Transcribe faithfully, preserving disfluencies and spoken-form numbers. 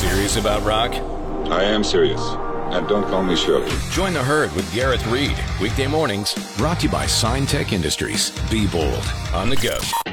serious about rock? I am serious. And don't call me Shirley. Join the herd with Gareth Reed. Weekday mornings, brought to you by Sign Tech Industries. Be bold. On the go.